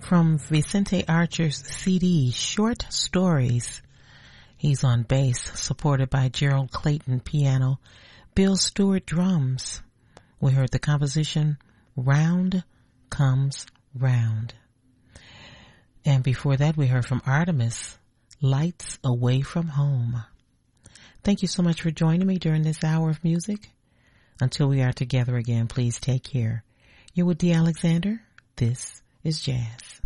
from Vicente Archer's CD, Short Stories. He's on bass, supported by Gerald Clayton piano, Bill Stewart drums. We heard the composition, Round Comes Round. And before that, we heard from Artemis, Lights Away from Home. Thank you so much for joining me during this hour of music. Until we are together again, please take care. You're with Dee Alexander. This is Jazz.